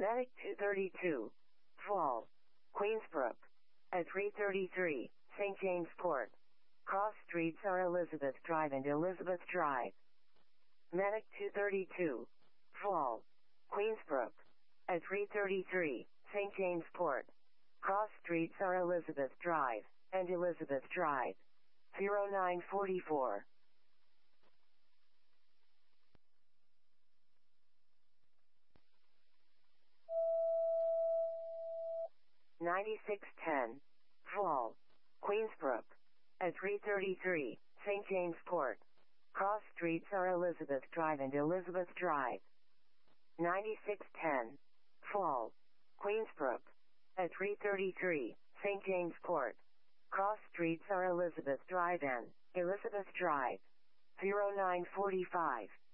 Medic 232, Fall, Queensbrook. At 333, St. James Port. Cross streets are Elizabeth Drive and Elizabeth Drive. Medic 232, Fall, Queensbrook. At 333, St. James Port. Cross streets are Elizabeth Drive and Elizabeth Drive. 0944. (9610), Fall, Queensbrook. At 333, St. James Port. Cross streets are Elizabeth Drive and Elizabeth Drive. 9610, Fall, Queensbrook. At 333, St. James Port. Cross streets are Elizabeth Drive and Elizabeth Drive. 0945.